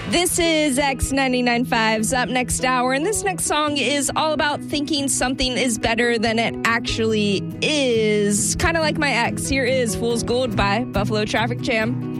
This is X99.5's Up Next Hour, and this next song is all about thinking something is better than it actually is. Kind of like my ex. Here is Fool's Gold by Buffalo Traffic Jam.